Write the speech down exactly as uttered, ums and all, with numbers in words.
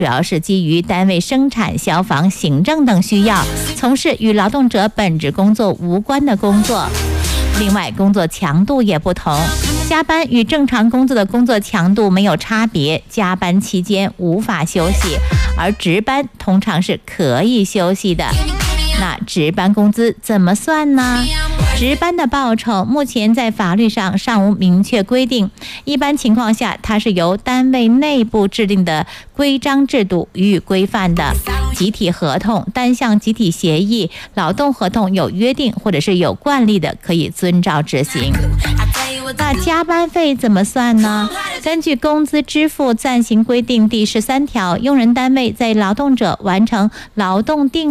主要是基于单位生产、消防、行政等需要，从事与劳动者本职工作无关的工作。另外，工作强度也不同，加班与正常工作的工作强度没有差别，加班期间无法休息，而值班通常是可以休息的。那值班工资怎么算呢？值班的报酬目前在法律上尚无明确规定，一般情况下它是由单位内部制定的规章制度予以规范的。集体合同、单项集体协议、劳动合同有约定或者是有惯例的，可以遵照执行。那加班费怎么算呢？根据工资支付暂行规定第十三条，用人单位在劳动者完成劳动定